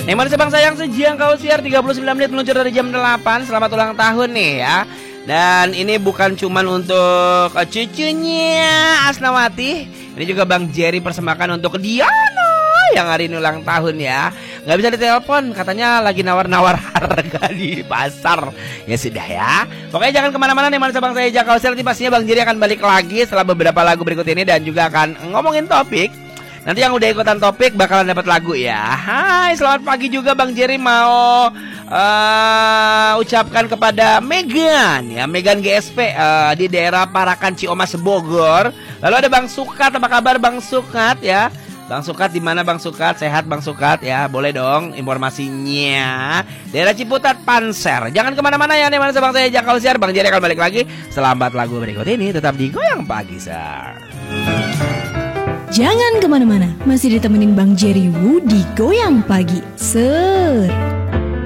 Nih manusia bangsa yang sejangkau siar 39 menit meluncur dari jam 8. Selamat ulang tahun nih ya. Dan ini bukan cuman untuk cucunya Asnawati, ini juga Bang Jerry persembahkan untuk Diana yang hari ini ulang tahun ya. Gak bisa ditelepon, katanya lagi nawar-nawar harga di pasar. Ya sudah ya. Pokoknya jangan kemana-mana nih manusia bangsa Jakau Siar. Nanti pastinya Bang Jerry akan balik lagi setelah beberapa lagu berikut ini dan juga akan ngomongin topik. Nanti yang udah ikutan topik bakalan dapat lagu ya. Hai, selamat pagi juga Bang Jerry mau ucapkan kepada Megan ya, Megan GSP di daerah Parakan Ciamas Bogor. Lalu ada Bang Sukat, apa kabar Bang Sukat ya? Bang Sukat di mana Bang Sukat? Sehat Bang Sukat ya? Boleh dong informasinya. Daerah Ciputat Panser. Jangan kemana-mana ya nih manusia bangsa Jakau Siar. Bang Jerry akan balik lagi. Selamat lagu berikut ini tetap di Goyang Pagi Sar. Jangan kemana-mana, masih ditemenin Bang Jerry Wu di Goyang Pagi Ser.